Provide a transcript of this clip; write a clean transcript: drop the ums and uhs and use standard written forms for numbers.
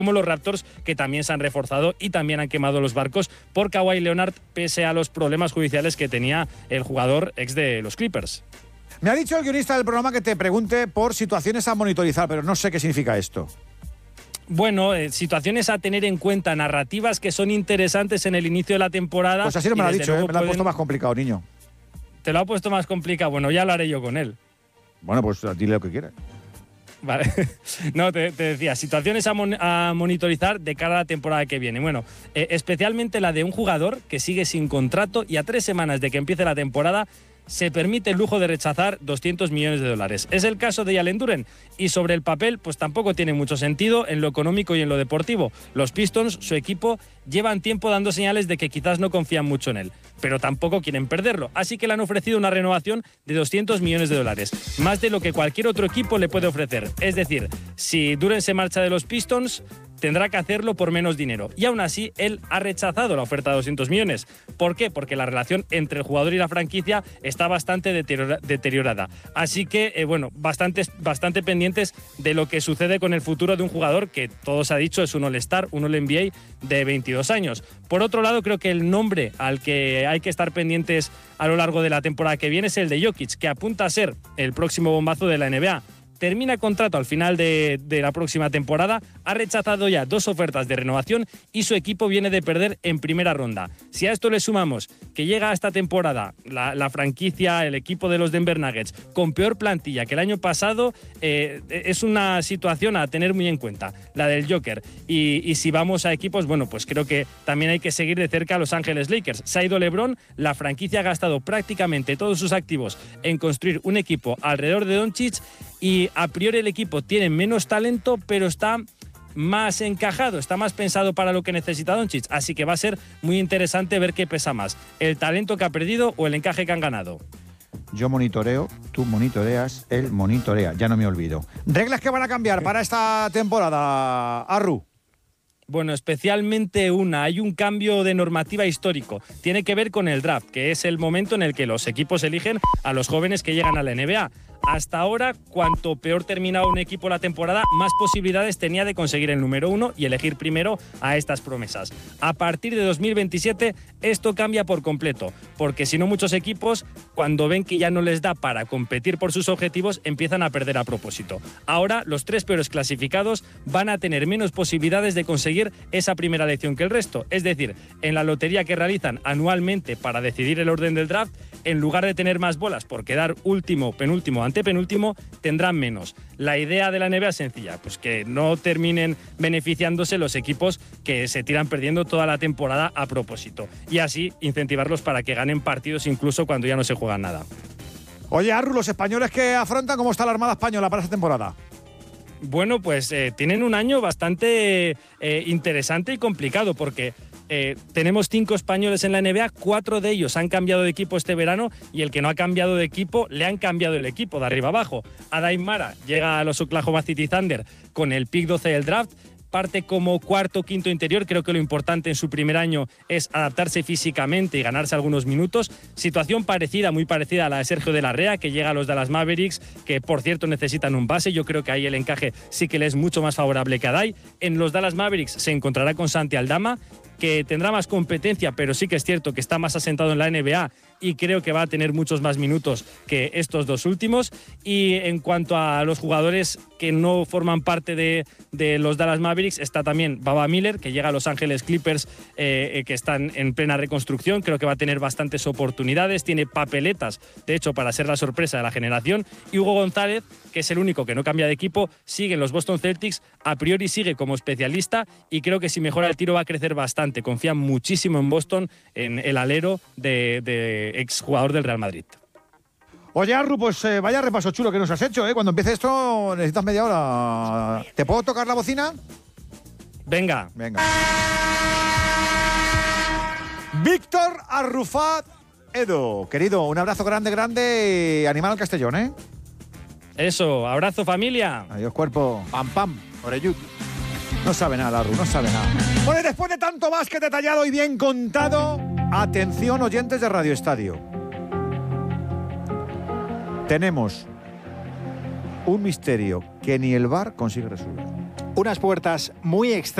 como los Raptors, que también se han reforzado y también han quemado los barcos por Kawhi Leonard, pese a los problemas judiciales que tenía el jugador ex de los Clippers. Me ha dicho el guionista del programa que te pregunte por situaciones a monitorizar, pero no sé qué significa esto. Bueno, situaciones a tener en cuenta, narrativas que son interesantes en el inicio de la temporada. Pues así no me lo ha dicho, me lo ha puesto más complicado, niño. ¿Te lo ha puesto más complicado? Bueno, ya lo haré yo con él. Bueno, pues dile lo que quieras. Vale. No, te decía, situaciones a monitorizar de cara a la temporada que viene. Bueno, especialmente la de un jugador que sigue sin contrato y a 3 semanas de que empiece la temporada se permite el lujo de rechazar $200 millones. Es el caso de Jalen Duren y sobre el papel pues tampoco tiene mucho sentido en lo económico y en lo deportivo. Los Pistons, su equipo, llevan tiempo dando señales de que quizás no confían mucho en él, pero tampoco quieren perderlo, así que le han ofrecido una renovación de $200 millones, más de lo que cualquier otro equipo le puede ofrecer. Es decir, si Duren se marcha de los Pistons, tendrá que hacerlo por menos dinero. Y aún así, él ha rechazado la oferta de 200 millones. ¿Por qué? Porque la relación entre el jugador y la franquicia está bastante deteriorada. Así que, bastante pendientes de lo que sucede con el futuro de un jugador que todos ha dicho es un All-Star, un All-NBA de 22 años. Por otro lado, creo que el nombre al que hay que estar pendientes a lo largo de la temporada que viene es el de Jokic, que apunta a ser el próximo bombazo de la NBA. Termina contrato al final de la próxima temporada, ha rechazado ya 2 ofertas de renovación y su equipo viene de perder en primera ronda. Si a esto le sumamos que llega a esta temporada la franquicia, el equipo de los Denver Nuggets, con peor plantilla que el año pasado, es una situación a tener muy en cuenta, la del Joker. Y si vamos a equipos, bueno, pues creo que también hay que seguir de cerca a Los Ángeles Lakers. Se ha ido LeBron, la franquicia ha gastado prácticamente todos sus activos en construir un equipo alrededor de Doncic y a priori el equipo tiene menos talento, pero está más encajado, está más pensado para lo que necesita Doncic. Así que va a ser muy interesante ver qué pesa más, el talento que ha perdido o el encaje que han ganado. Yo monitoreo, tú monitoreas, él monitorea, ya no me olvido. ¿Reglas que van a cambiar para esta temporada, Arru? Bueno, especialmente hay un cambio de normativa histórico. Tiene que ver con el draft, que es el momento en el que los equipos eligen a los jóvenes que llegan a la NBA. Hasta ahora, cuanto peor terminaba un equipo la temporada, más posibilidades tenía de conseguir el número 1 y elegir primero a estas promesas. A partir de 2027, esto cambia por completo, porque si no muchos equipos, cuando ven que ya no les da para competir por sus objetivos, empiezan a perder a propósito. Ahora, los 3 peores clasificados van a tener menos posibilidades de conseguir esa primera elección que el resto. Es decir, en la lotería que realizan anualmente para decidir el orden del draft, en lugar de tener más bolas por quedar último, penúltimo, antepenúltimo, tendrán menos. La idea de la NBA es sencilla, pues que no terminen beneficiándose los equipos que se tiran perdiendo toda la temporada a propósito. Y así incentivarlos para que ganen partidos incluso cuando ya no se juega nada. Oye, Arru, los españoles que afrontan, ¿cómo está la Armada Española para esta temporada? Bueno, pues tienen un año bastante interesante y complicado porque tenemos 5 españoles en la NBA, 4 de ellos han cambiado de equipo este verano y el que no ha cambiado de equipo, le han cambiado el equipo de arriba abajo. Adaim Mara llega a los Oklahoma City Thunder con el pick 12 del draft, parte como cuarto o quinto interior. Creo que lo importante en su primer año es adaptarse físicamente y ganarse algunos minutos. Situación parecida, muy parecida a la de Sergio de la Rea, que llega a los Dallas Mavericks, que por cierto necesitan un base. Yo creo que ahí el encaje sí que le es mucho más favorable que a Adai. En los Dallas Mavericks se encontrará con Santi Aldama, que tendrá más competencia, pero sí que es cierto que está más asentado en la NBA y creo que va a tener muchos más minutos que estos 2 últimos. Y en cuanto a los jugadores que no forman parte de los Dallas Mavericks, está también Baba Miller, que llega a Los Ángeles Clippers, que están en plena reconstrucción. Creo que va a tener bastantes oportunidades, tiene papeletas, de hecho, para ser la sorpresa de la generación. Y Hugo González, que es el único que no cambia de equipo, sigue en los Boston Celtics, a priori sigue como especialista y creo que si mejora el tiro va a crecer bastante. Confía muchísimo en Boston, en el alero de exjugador del Real Madrid. Oye, Arru, pues vaya repaso chulo que nos has hecho, ¿eh? Cuando empiece esto necesitas media hora. ¿Te puedo tocar la bocina? Venga. Víctor Arrufat Edo, querido, un abrazo grande, animal al Castellón, ¿eh? Eso, abrazo familia. Adiós, cuerpo. Pam, pam, orellut. No sabe nada, Arru, no sabe nada. Bueno, después de tanto más que detallado y bien contado, atención, oyentes de Radio Estadio. Tenemos un misterio que ni el VAR consigue resolver. Unas puertas muy extrañas